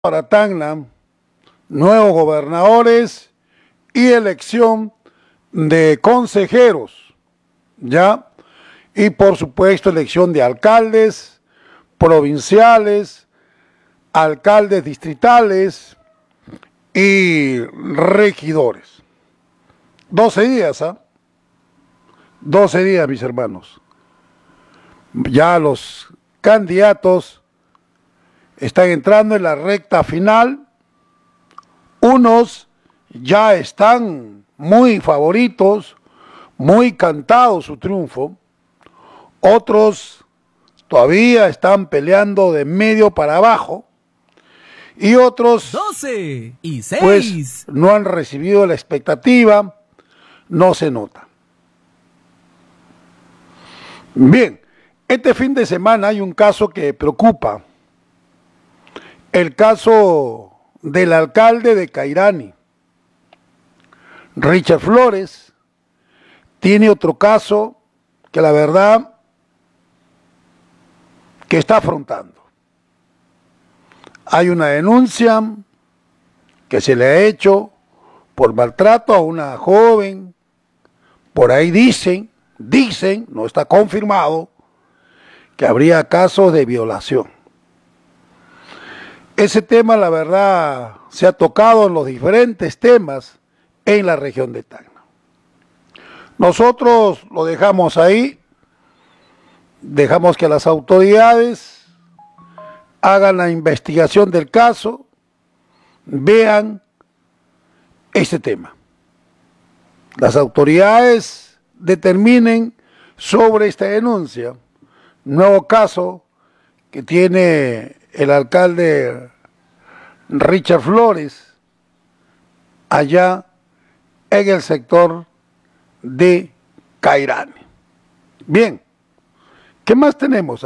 para Tacna, nuevos gobernadores y elección de consejeros, ¿ya? Y por supuesto elección de alcaldes provinciales, alcaldes distritales y regidores. 12 días, ¿ah? 12 días, mis hermanos. Ya los candidatos están entrando en la recta final. Unos ya están muy favoritos, muy cantados su triunfo. Otros todavía están peleando de medio para abajo. Y otros 12 y 6. Pues no han recibido la expectativa, no se nota. Bien, este fin de semana hay un caso que preocupa. El caso del alcalde de Cairani, Richard Flores. Tiene otro caso que la verdad que está afrontando. Hay una denuncia que se le ha hecho por maltrato a una joven. Por ahí dicen, no está confirmado, que habría casos de violación. Ese tema, la verdad, se ha tocado en los diferentes temas en la región de Tacna. Nosotros lo dejamos ahí, dejamos que las autoridades hagan la investigación del caso, vean este tema. Las autoridades determinen sobre esta denuncia, nuevo caso que tiene el alcalde Richard Flores allá en el sector de Cairani. Bien, ¿qué más tenemos?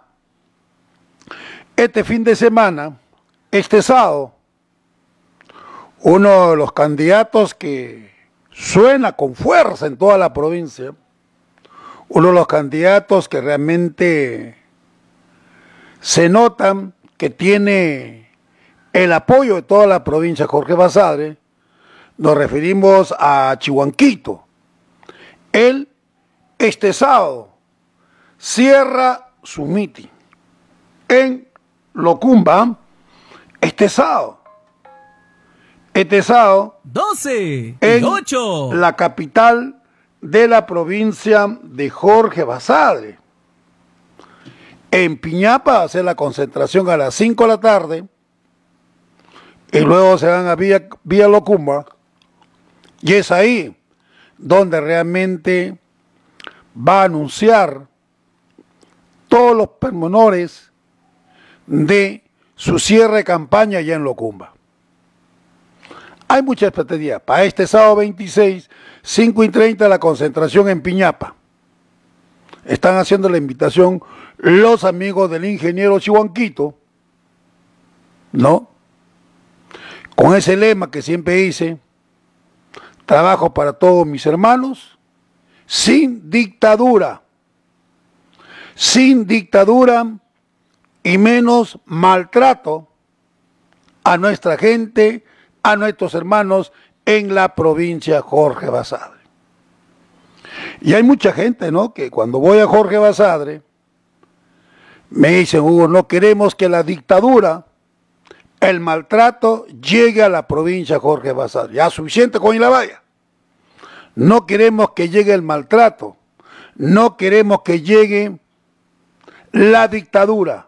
Este fin de semana, este sábado, uno de los candidatos que suena con fuerza en toda la provincia, uno de los candidatos que realmente se notan que tiene el apoyo de toda la provincia, Jorge Basadre, nos referimos a Chihuanquito. Él, este sábado, cierra su mitin en Locumba, este sábado. 12 en y 8. La capital de la provincia de Jorge Basadre. En Piñapa va a hacer la concentración a las 5 de la tarde y luego se van a Villa Locumba, y es ahí donde realmente va a anunciar todos los pormenores de su cierre de campaña ya en Locumba. Hay mucha expectativa. Para este sábado 26, 5:30 la concentración en Piñapa. Están haciendo la invitación los amigos del ingeniero Chihuanquito, ¿no? Con ese lema que siempre dice: trabajo para todos mis hermanos, sin dictadura y menos maltrato a nuestra gente, a nuestros hermanos en la provincia Jorge Basadre. Y hay mucha gente, ¿no?, que cuando voy a Jorge Basadre me dicen: Hugo, no queremos que la dictadura, el maltrato llegue a la provincia Jorge Basadre. Ya suficiente con Ilabaya. No queremos que llegue el maltrato. No queremos que llegue la dictadura.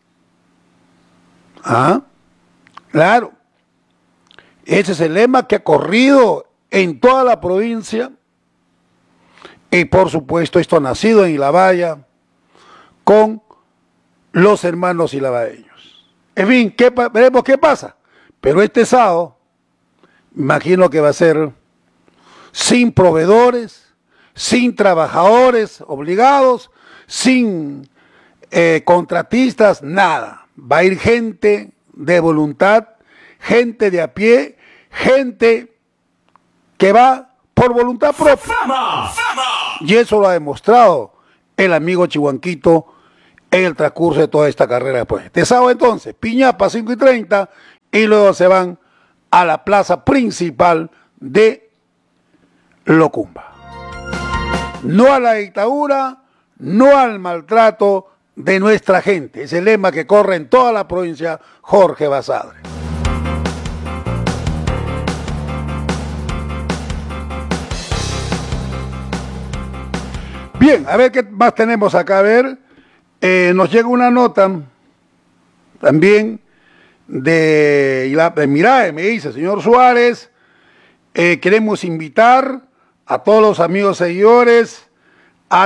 Claro. Ese es el lema que ha corrido en toda la provincia. Y por supuesto esto ha nacido en Ilabaya con los hermanos ilabaeños. En fin, veremos qué pasa. Pero este sábado, imagino que va a ser sin proveedores, sin trabajadores obligados, sin contratistas, nada. Va a ir gente de voluntad, gente de a pie, gente que va por voluntad propia. Y eso lo ha demostrado el amigo Chihuanquito en el transcurso de toda esta carrera después. Este sábado entonces, Piñapa 5:30 y luego se van a la plaza principal de Locumba. No a la dictadura, no al maltrato de nuestra gente. Es el lema que corre en toda la provincia Jorge Basadre. Bien, a ver qué más tenemos acá. A ver, nos llega una nota también de Mirae, me dice, señor Suárez, queremos invitar a todos los amigos seguidores a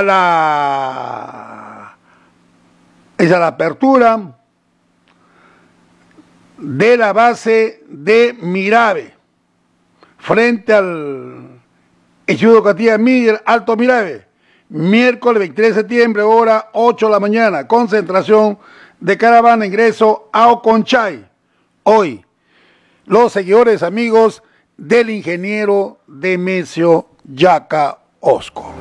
la apertura de la base de Mirabe frente al Instituto Catía Miguel Alto Mirabe, miércoles 23 de septiembre, hora 8 de la mañana, concentración de caravana, ingreso a Oconchay. Hoy, los seguidores amigos del ingeniero Demesio Yaca Osco.